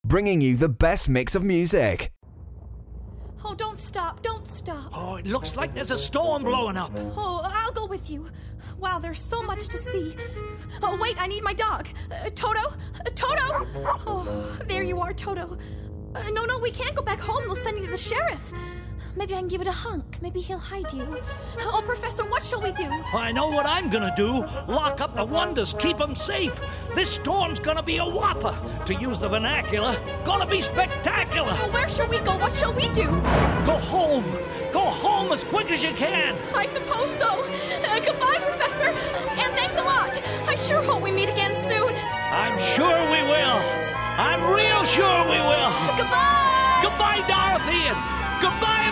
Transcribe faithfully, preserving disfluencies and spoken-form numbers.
bringing you the best mix of music. Oh, don't stop, don't stop. Oh, it looks like there's a storm blowing up. Oh, I'll go with you. Wow, there's so much to see. Oh, wait, I need my dog. Uh, Toto? Uh, Toto? Oh, there you are, Toto. Uh, no, no, we can't go back home. They'll send you to the sheriff. Maybe I can give it a hunk. Maybe he'll hide you. Oh, Professor, what shall we do? I know what I'm gonna do. Lock up the wonders, keep them safe. This storm's gonna be a whopper. To use the vernacular, gonna be spectacular. Oh, where shall we go? What shall we do? Go home. Go home as quick as you can. I suppose so. Uh, goodbye, Professor. Uh, and thanks a lot. I sure hope we meet again soon. I'm sure we will. I'm real sure we will. Goodbye. Goodbye, Dorothy, and goodbye,